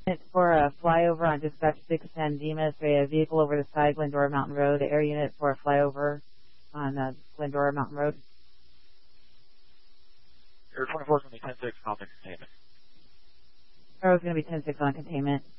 It's for a flyover on dispatch 610 Demas. We have a vehicle over the side, Glendora Mountain Road. Air unit for a flyover on Glendora Mountain Road. Air 24 is going to be 10-6 on the containment. Air is going to be 10-6 on containment.